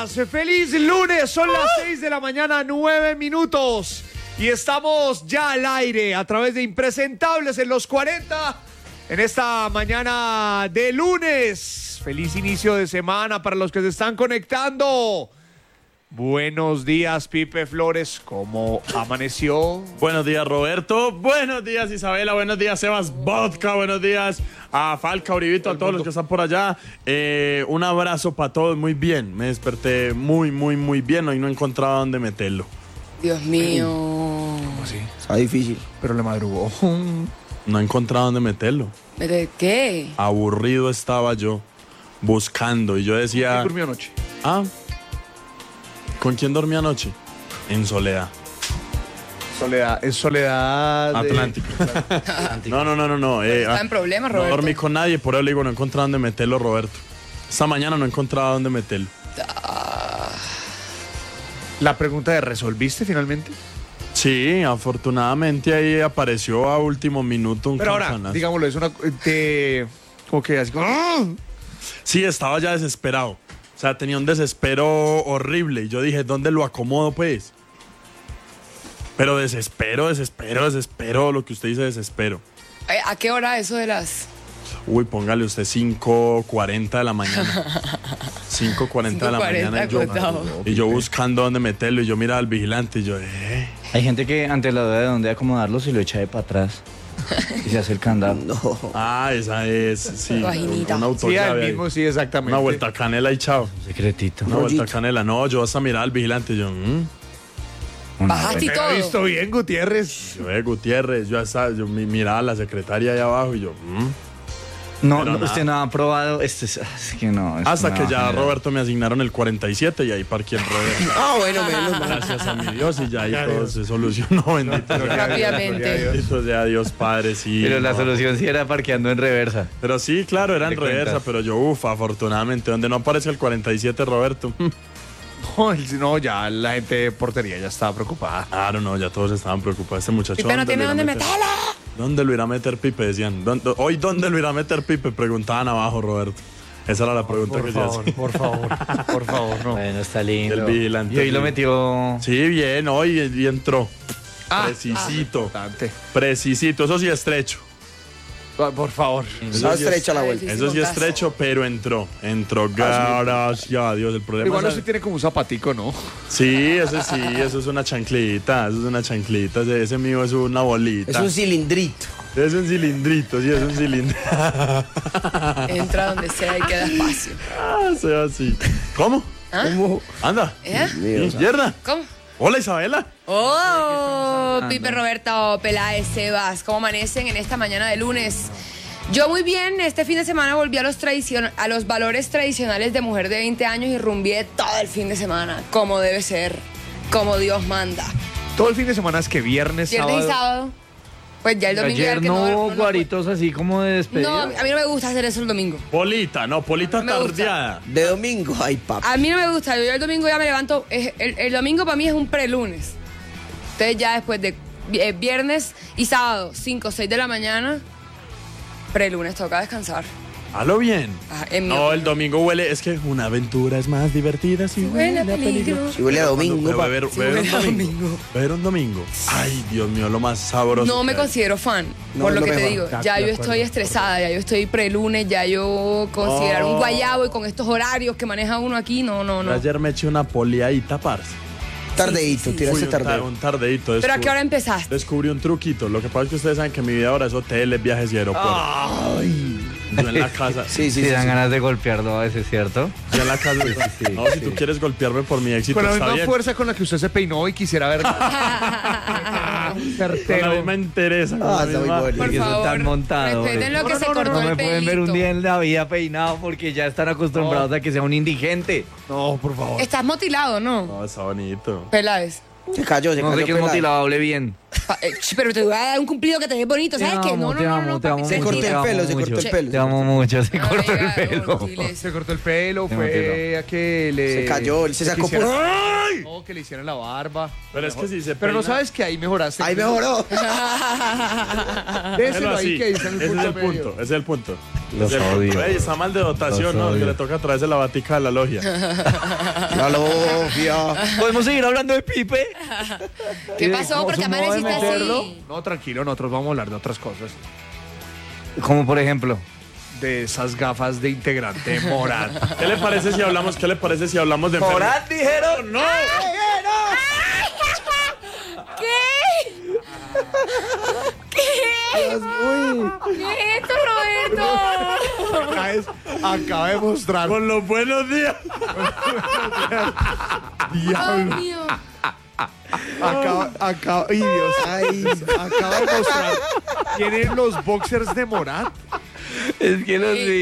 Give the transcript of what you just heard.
días, feliz lunes, son las 6 de la mañana, 9 minutos y estamos ya al aire a través de Impresentables en los 40 en esta mañana de lunes. Feliz inicio de semana para los que se están conectando. Buenos días, Pipe Flores, ¿cómo amaneció? Buenos días, Roberto. Buenos días, Isabela. Buenos días, Sebas Vodka. Buenos días a Falca, Uribito, a todos los que están por allá. Un abrazo para todos. Muy bien. Me desperté muy bien. Hoy no encontraba dónde meterlo. Dios mío. ¿Cómo así? Está difícil. Pero le madrugó. No encontraba dónde meterlo. ¿De qué? Aburrido estaba yo, buscando. Y yo decía... ¿Qué durmió anoche? ¿Con quién dormí anoche? En soledad. Soledad Atlántico. No. Está en problemas, Roberto. No dormí con nadie, por eso le digo, no encontraba dónde meterlo, Roberto. Esta mañana no encontraba dónde meterlo. La pregunta de ¿resolviste finalmente? Sí, afortunadamente ahí apareció a último minuto un Pero ahora, campanazo. digámoslo, es una... como que así como... Sí, estaba ya desesperado. O sea, tenía un desespero horrible. Y yo dije, ¿dónde lo acomodo, pues? Pero desespero, lo que usted dice, desespero. ¿A qué hora eso de las...? Uy, póngale usted 5:40 de la mañana. 5:40 de la mañana. Y yo buscando dónde meterlo. Y yo miraba al vigilante y yo, Hay gente que ante la duda de dónde acomodarlo se lo echa de para atrás y se hace el candado. No. Esa es, sí. Vaginita. Una Sí, al autollave ahí. mismo, sí, exactamente. Una vuelta a canela y chao. Secretito. Una vuelta a canela. No, yo hasta mirar al vigilante y yo, Bajaste y Me ha todo. visto bien, Gutiérrez. Yo, Gutiérrez, yo miraba a la secretaria ahí abajo y yo, No, Pero nada. usted no ha probado. Es que no. es Hasta una que ya bajada. Roberto me asignaron el 47 y ahí parqué en reversa. Bueno, menos mal. Gracias a mi Dios y ya ahí todo se solucionó. Bendito sea, Rápidamente. bendito sea Dios Padre, sí. Pero la no. solución sí era parqueando en reversa. Pero sí, claro, era en ¿Te reversa, cuentas? pero yo, afortunadamente, donde no aparece el 47, Roberto. No, ya la gente de portería ya estaba preocupada. Claro, no, ya todos estaban preocupados. Este muchacho. Pipe no tiene dónde meterla. ¿Dónde lo irá a meter Pipe? Decían. Hoy, ¿dónde lo irá a meter Pipe? Preguntaban abajo, Roberto. Esa era la pregunta que yo hacía. Por favor, no. Bueno, está lindo. El vigilante. Y hoy lo metió. Sí, bien, hoy y entró. Precisito. Importante. Precisito, eso sí estrecho. Por favor. Está estrecha la vuelta. Eso sí estrecho, pero entró. Gracias a Dios. El problema Igual es... usted tiene como un zapatico, ¿no? Sí, eso es una chanclita. Ese mío es una bolita. Es un cilindrito. Es un cilindrito, sí, es un cilindro. Entra donde sea y queda espacio. Se va así. ¿Cómo? ¿Cómo? Anda. ¿Eh? Izquierda. ¿Cómo? Hola, Isabela. Oh, Pipe, Roberto, Peláez, Sebas, ¿cómo amanecen en esta mañana de lunes? Yo muy bien, este fin de semana volví a los valores tradicionales de mujer de 20 años y rumbié todo el fin de semana, como debe ser, como Dios manda. Todo el fin de semana es que viernes, Viernes y sábado, pues ya el domingo ya Ayer el que no, no guaritos así como de despedida. No, a mí no me gusta hacer eso el domingo. Polita Me gusta. tardeada. De domingo, ay, papá. A mí no me gusta, yo el domingo ya me levanto, el domingo para mí es un prelunes. Entonces ya después de viernes y sábado, 5 o 6 de la mañana, prelunes, toca descansar. Halo bien. En mi No, opinión. el domingo huele, es que una aventura es más divertida si Huele a peligro. Si huele a domingo, Pero pa. beber huele un a domingo. domingo. Beber un domingo. Ay, Dios mío, lo más sabroso. No me que hay. considero fan, No, por lo es que lo te mejor. digo. Ya yo estoy estresada, ya yo estoy prelunes, ya yo considerar un guayabo y con estos horarios que maneja uno aquí, no. Ayer me eché una poliadita, parce. Tardeíto, tiraste tarde. Un tardeíto. ¿Pero a qué hora empezaste? Descubrí un truquito. Lo que pasa es que ustedes saben que mi vida ahora es hoteles, viajes y aeropuertos. Yo en la casa. Sí, dan ganas de golpearlo a veces, ¿cierto? Yo en la casa. No, si tú quieres golpearme por mi éxito, Con la está misma bien. fuerza con la que usted se peinó y quisiera ver. Con la Certero. misma entereza. con la está muy misma- bueno. Por Porque son favor, tan montados, respeten lo que No, se no, cortó No el me pueden ver un pelito. día en la vida peinado porque ya están acostumbrados a que sea un indigente. No, por favor. Estás motilado, ¿no? No, está bonito. Peláez. Se cayó, No sé qué es motilado, hable bien. Pero te voy a dar un cumplido que te ve bonito, ¿sabes qué? No, te amo, papi, Se mucho, cortó te el amo pelo, se mucho. cortó el pelo. Te amo mucho, se No, cortó venga, el pelo. Gutiles. Se cortó el pelo, Se fue motiló. a que le... Se cayó, él se sacó por... ¡Ay! No, que le hicieran la barba. Pero es que si se Pero no peina- sabes que ahí mejoraste. Ahí mejoró. Déselo Déjelo ahí así. que dicen Ese es el medio. punto, ese es el punto. Los odio. Ey, está mal de dotación, Los ¿no? odio. Que le toca traerse la batica de la logia. La logia. ¿Podemos seguir hablando de Pipe? ¿Qué pasó? ¿Por qué amaneciste así? No, tranquilo, nosotros vamos a hablar de otras cosas. Como por ejemplo. De esas gafas de integrante Morat. ¿Qué le parece si hablamos de Morat dijeron. ¡No! ¿Qué? ¿Qué es esto, Roberto? Acaba de mostrar. Con los buenos días. Dios mío. Acaba de mostrar. ¿Tienen los boxers de Morat? Es que los vi.